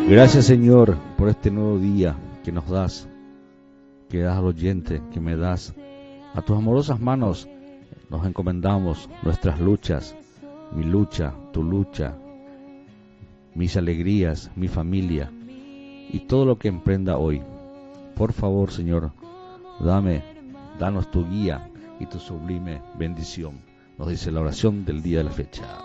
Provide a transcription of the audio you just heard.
Gracias, Señor, por este nuevo día que nos das, que das al oyente, que me das. A tus amorosas manos nos encomendamos nuestras luchas, mi lucha, tu lucha, mis alegrías, mi familia y todo lo que emprenda hoy. Por favor, Señor, danos tu guía y tu sublime bendición, nos dice la oración del día de la fecha.